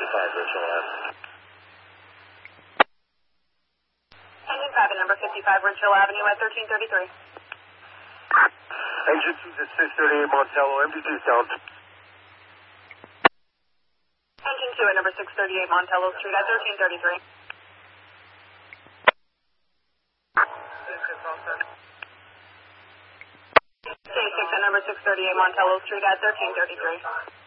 Virtual Avenue. Engine 5 at number 55 Ridgehill Avenue at 1333. Engine 2 at 638 Montello, MD2 sound. Engine 2 at number 638 Montello Street at 1333. J6 at number 638 Montello Street at 1333.